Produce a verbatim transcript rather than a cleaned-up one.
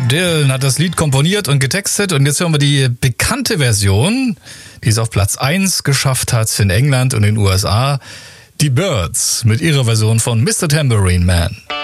Dylan hat das Lied komponiert und getextet und jetzt hören wir die bekannte Version, die es auf Platz eins geschafft hat in England und in den U S A. Die Byrds mit ihrer Version von Mister Tambourine Man.